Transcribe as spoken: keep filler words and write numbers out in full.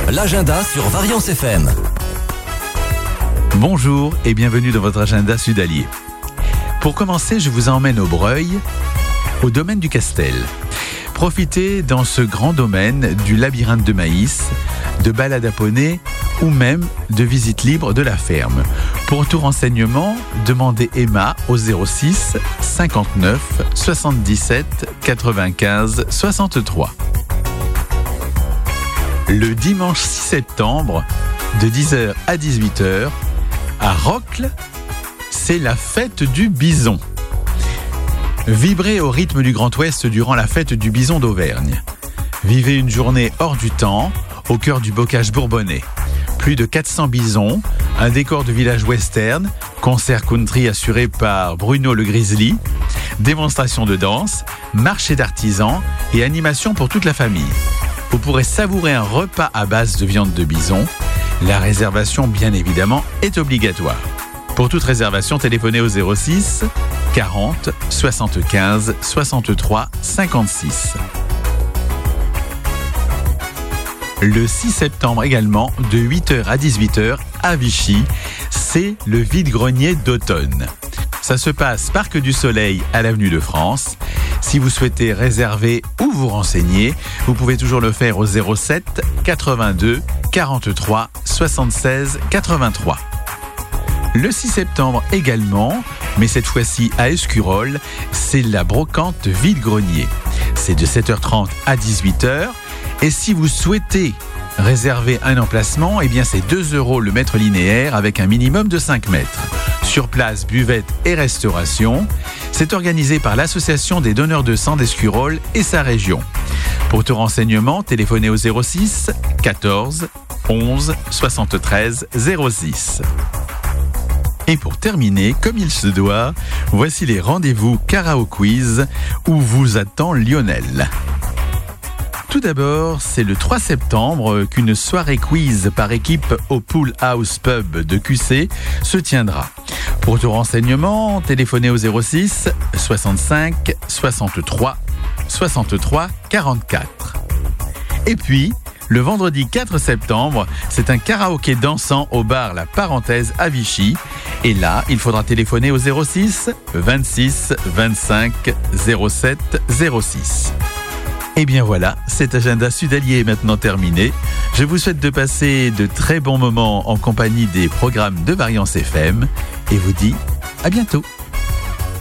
l'agenda sur Variance F M. Bonjour et bienvenue dans votre agenda sudalier. Pour commencer, je vous emmène au Breuil, au domaine du Castel. Profitez dans ce grand domaine du labyrinthe de maïs, de balades à poney ou même de visites libres de la ferme. Pour tout renseignement, demandez Emma au zéro six cinquante-neuf soixante-dix-sept quatre-vingt-quinze soixante-trois. Le dimanche six septembre, de dix heures à dix-huit heures, à Rocles, c'est la fête du bison. Vibrez au rythme du Grand Ouest durant la fête du bison d'Auvergne. Vivez une journée hors du temps, au cœur du bocage bourbonnais. Plus de quatre cents bisons, un décor de village western, concert country assuré par Bruno le Grizzly, démonstration de danse, marché d'artisans et animation pour toute la famille. Vous pourrez savourer un repas à base de viande de bison. La réservation, bien évidemment, est obligatoire. Pour toute réservation, téléphonez au zéro six quarante soixante-quinze soixante-trois cinquante-six. Le six septembre également, de huit heures à dix-huit heures, à Vichy, c'est le vide-grenier d'automne. Ça se passe Parc du Soleil à l'avenue de France. Si vous souhaitez réserver ou vous renseigner, vous pouvez toujours le faire au zéro sept quatre-vingt-deux quarante-trois soixante-seize quatre-vingt-trois. Le six septembre également, mais cette fois-ci à Escurolles, c'est la brocante vide-grenier. C'est de sept heures trente à dix-huit heures. Et si vous souhaitez réserver un emplacement, eh bien c'est deux euros le mètre linéaire avec un minimum de cinq mètres. Sur place, buvette et restauration. C'est organisé par l'Association des donneurs de sang d'Escurolles et sa région. Pour tout renseignement, téléphonez au zéro six quatorze onze soixante-treize zéro six. Et pour terminer, comme il se doit, voici les rendez-vous Karaoke Quiz où vous attend Lionel. Tout d'abord, c'est le trois septembre qu'une soirée quiz par équipe au Pool House Pub de Q C se tiendra. Pour tout renseignement, téléphonez au zéro six soixante-cinq soixante-trois soixante-trois quarante-quatre. Et puis, le vendredi quatre septembre, c'est un karaoké dansant au bar La Parenthèse à Vichy. Et là, il faudra téléphoner au zéro six vingt-six vingt-cinq zéro sept zéro six. Et bien voilà, cet agenda sudalier est maintenant terminé. Je vous souhaite de passer de très bons moments en compagnie des programmes de Variance F M et vous dis à bientôt.